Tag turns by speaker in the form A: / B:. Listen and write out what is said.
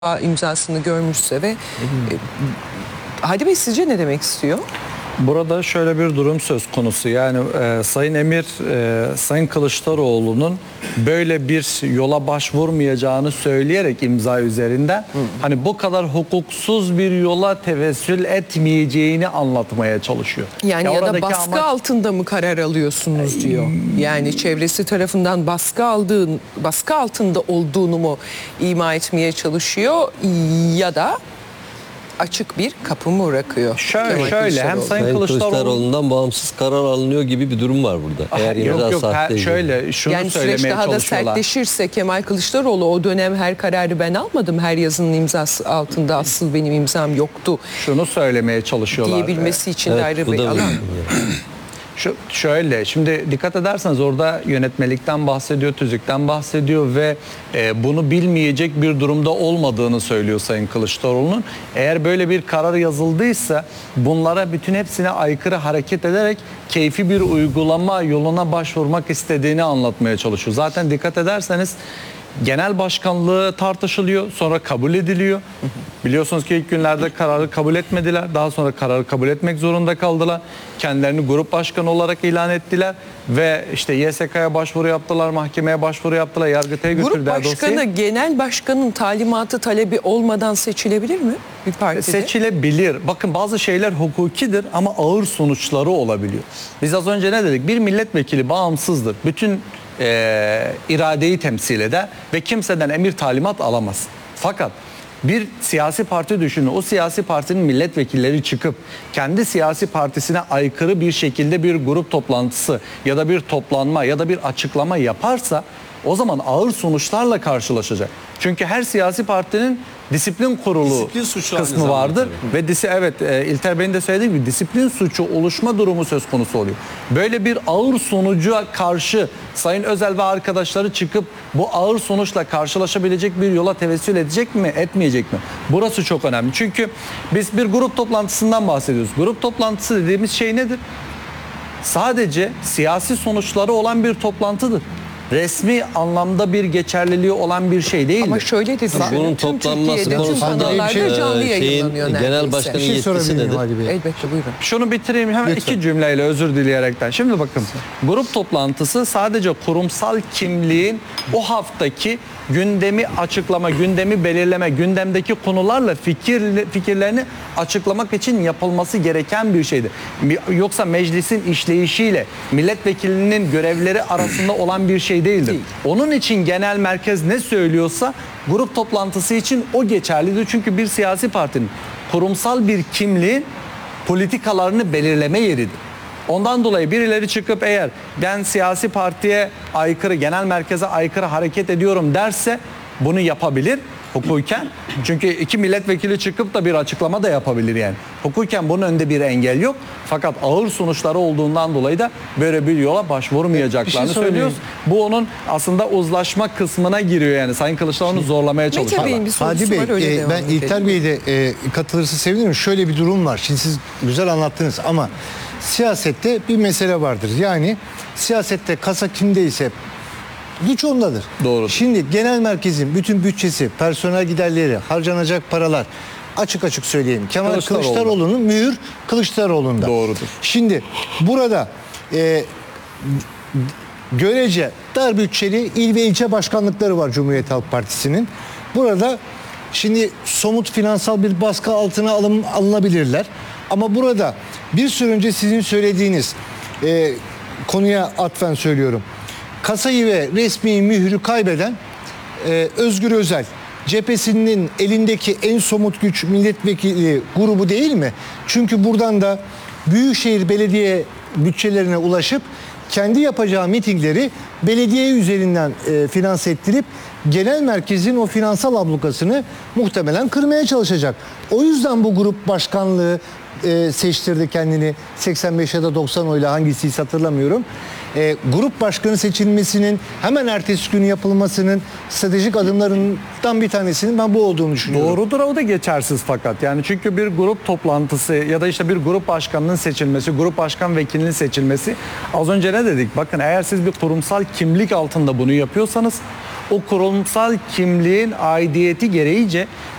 A: imzasını görmüşse ve Hadi Bey sizce ne demek istiyor?
B: Burada şöyle bir durum söz konusu. Yani Sayın Emir, Sayın Kılıçdaroğlu'nun böyle bir yola başvurmayacağını söyleyerek imza üzerinden hani bu kadar hukuksuz bir yola tevessül etmeyeceğini anlatmaya çalışıyor.
A: Yani ya da
B: oradaki
A: baskı altında mı karar alıyorsunuz diyor. Yani çevresi tarafından baskı altında olduğunu mu ima etmeye çalışıyor ya da açık bir kapı mı bırakıyor?
B: Şöyle hem Sayın
C: Kılıçdaroğlu'ndan bağımsız karar alınıyor gibi bir durum var burada. Eğer imza sahte.
B: Şöyle şunu
A: yani
B: söylemeye
A: süreç daha da
B: çalışıyorlar.
A: sertleşirse Kemal Kılıçdaroğlu o dönem her kararı ben almadım. Her yazının imzası altında asıl benim imzam yoktu.
B: Şunu söylemeye çalışıyorlar.
A: Diyebilmesi için de ayrı bir alan.
B: Şöyle şimdi dikkat ederseniz orada yönetmelikten bahsediyor, tüzükten bahsediyor ve bunu bilmeyecek bir durumda olmadığını söylüyor Sayın Kılıçdaroğlu'nun. Eğer böyle bir karar yazıldıysa bunlara bütün hepsine aykırı hareket ederek keyfi bir uygulama yoluna başvurmak istediğini anlatmaya çalışıyor. Zaten dikkat ederseniz genel başkanlığı tartışılıyor, sonra kabul ediliyor. Biliyorsunuz ki ilk günlerde kararı kabul etmediler. Daha sonra kararı kabul etmek zorunda kaldılar. Kendilerini grup başkanı olarak ilan ettiler. Ve işte YSK'ya başvuru yaptılar, mahkemeye başvuru yaptılar, Yargıtay'a götürdüler
A: dosyayı. Grup başkanı genel başkanın talimatı talebi olmadan seçilebilir mi bir partide?
B: Seçilebilir. Bakın bazı şeyler hukukidir ama ağır sonuçları olabiliyor. Biz az önce ne dedik? Bir milletvekili bağımsızdır. Bütün iradeyi temsil eder ve kimseden emir talimat alamaz. Fakat bir siyasi parti düşünün. O siyasi partinin milletvekilleri çıkıp kendi siyasi partisine aykırı bir şekilde bir grup toplantısı ya da bir toplanma ya da bir açıklama yaparsa o zaman ağır sonuçlarla karşılaşacak. Çünkü her siyasi partinin disiplin kurulu kısmı vardır ve İlter Bey'in de söylediği gibi disiplin suçu oluşma durumu söz konusu oluyor. Böyle bir ağır sonuca karşı Sayın Özel ve arkadaşları çıkıp bu ağır sonuçla karşılaşabilecek bir yola tevessül edecek mi, etmeyecek mi? Burası çok önemli. Çünkü biz bir grup toplantısından bahsediyoruz. Grup toplantısı dediğimiz şey nedir? Sadece siyasi sonuçları olan bir toplantıdır. Resmi anlamda bir geçerliliği olan bir şey değil.
A: Ama şöyle de düşünün.
C: Bunun toplanması konusunda
A: canlı yayınlanıyor
C: genel başkanın yetkisi nedir?
A: Elbette buyurun.
B: Şunu bitireyim hemen iki cümleyle özür dileyerekten. Şimdi bakın grup toplantısı sadece kurumsal kimliğin o haftaki gündemi açıklama, gündemi belirleme, gündemdeki konularla fikirlerini açıklamak için yapılması gereken bir şeydir. Yoksa meclisin işleyişiyle milletvekilinin görevleri arasında olan bir şey değildir. Onun için genel merkez ne söylüyorsa grup toplantısı için o geçerlidir. Çünkü bir siyasi partinin kurumsal bir kimliğin politikalarını belirleme yeridir. Ondan dolayı birileri çıkıp eğer ben siyasi partiye aykırı, genel merkeze aykırı hareket ediyorum derse bunu yapabilir hukuken. Çünkü iki milletvekili çıkıp da bir açıklama da yapabilir yani. Hukuken bunun önünde bir engel yok. Fakat ağır sonuçları olduğundan dolayı da böyle bir yola başvurmayacaklarını söylüyoruz. Bu onun aslında uzlaşma kısmına giriyor yani. Sayın Kılıçdaroğlu'nu zorlamaya çalışıyor.
D: Hadi Bey, ben İlter Bey'e de katılırsa sevinirim. Şöyle bir durum var. Şimdi siz güzel anlattınız ama siyasette bir mesele vardır. Yani siyasette kasa kimdeyse güç ondadır.
B: Doğru.
D: Şimdi genel merkezin bütün bütçesi, personel giderleri, harcanacak paralar açık açık söyleyeyim. Kemal Kılıçdaroğlu'nun mühür Kılıçdaroğlu'nda.
B: Doğrudur.
D: Şimdi burada görece dar bütçeli il ve ilçe başkanlıkları var Cumhuriyet Halk Partisi'nin. Burada şimdi somut finansal bir baskı altına alınabilirler. Ama burada bir süre önce sizin söylediğiniz konuya atfen söylüyorum. Kasayı ve resmi mührü kaybeden Özgür Özel cephesinin elindeki en somut güç milletvekili grubu değil mi? Çünkü buradan da büyükşehir belediye bütçelerine ulaşıp kendi yapacağı mitingleri belediye üzerinden finanse ettirip genel merkezin o finansal ablukasını muhtemelen kırmaya çalışacak. O yüzden bu grup başkanlığı seçtirdi kendini 85 ya da 90 oyla, hangisiyse hatırlamıyorum. Grup başkanı seçilmesinin hemen ertesi günü yapılmasının stratejik adımlarından bir tanesinin ben bu olduğunu düşünüyorum.
B: Doğrudur, o da geçersiz fakat. Yani çünkü bir grup toplantısı ya da işte bir grup başkanının seçilmesi, grup başkan vekilinin seçilmesi, az önce ne dedik? Bakın, eğer siz bir kurumsal kimlik altında bunu yapıyorsanız o kurumsal kimliğin aidiyeti gereğince